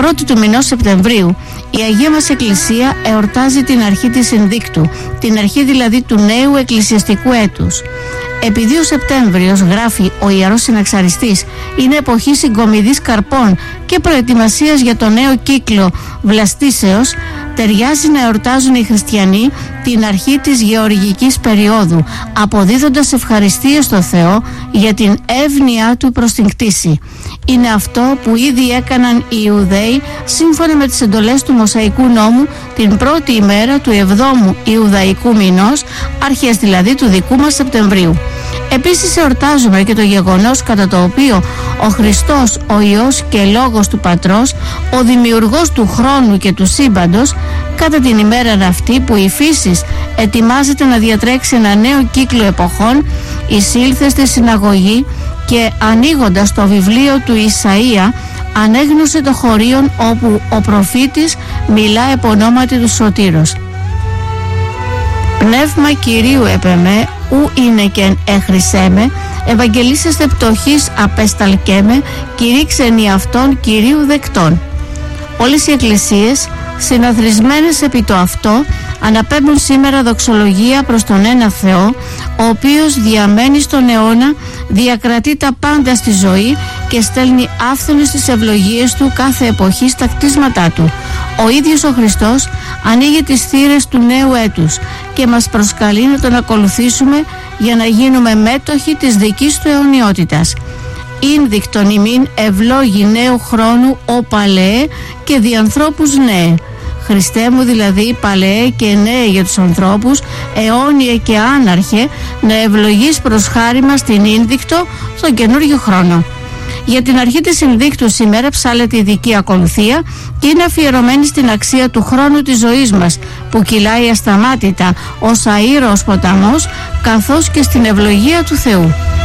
πρώτη του μηνός Σεπτεμβρίου η Αγία μας Εκκλησία εορτάζει την αρχή της Συνδίκτου, την αρχή δηλαδή του νέου εκκλησιαστικού έτους. Επειδή ο Σεπτέμβριος, γράφει ο Ιερός Συναξαριστής, είναι εποχή συγκομιδής καρπών και προετοιμασίας για το νέο κύκλο βλαστήσεως, ταιριάζει να εορτάζουν οι χριστιανοί την αρχή της γεωργικής περίοδου, αποδίδοντας ευχαριστίες στο Θεό για την εύνοιά Του προς την κτήση. Είναι αυτό που ήδη έκαναν οι Ιουδαίοι σύμφωνα με τις εντολές του Μωσαϊκού νόμου την πρώτη ημέρα του 7ου Ιουδαϊκού μηνός, αρχές δηλαδή του δικού μας Σεπτεμβρίου. Επίσης εορτάζουμε και το γεγονός κατά το οποίο ο Χριστός, ο Υιός και Λόγος του Πατρός, ο δημιουργός του χρόνου και του σύμπαντος, κατά την ημέρα αυτή που η φύσης ετοιμάζεται να διατρέξει ένα νέο κύκλο εποχών, εισήλθε στη συναγωγή και ανοίγοντας το βιβλίο του Ισαΐα ανέγνωσε το χωρίον όπου ο προφήτης μιλά επ' ονόματι του Σωτήρος. Πνεύμα Κυρίου επεμέ, ου είναι και έχρισέ με, ευαγγελίσεστε πτωχής απεσταλκέμε, κηρύξενοι αυτών Κυρίου δεκτών. Όλες οι εκκλησίες, συναθρισμένες επί το αυτό, αναπέμπουν σήμερα δοξολογία προς τον ένα Θεό, ο οποίος διαμένει στον αιώνα, διακρατεί τα πάντα στη ζωή και στέλνει άφθονες τις ευλογίες Του κάθε εποχή στα κτίσματά Του. Ο ίδιος ο Χριστός ανοίγει τις θύρες του νέου έτους και μας προσκαλεί να Τον ακολουθήσουμε για να γίνουμε μέτοχοι της δικής Του αιωνιότητας. Ήνδικτον ημίν ευλόγη νέου χρόνου ο παλαιέ και διανθρώπους νέε. Χριστέ μου δηλαδή παλαιέ και νέε για τους ανθρώπους, αιώνιε και άναρχε, να ευλογείς προς χάρη μας την Ήνδικτο στον καινούριο χρόνο. Για την αρχή της Συνδίκτου σήμερα ψάλλεται ειδική ακολουθία και είναι αφιερωμένη στην αξία του χρόνου της ζωής μας που κυλάει ασταμάτητα ως αήραος ποταμός, καθώς και στην ευλογία του Θεού.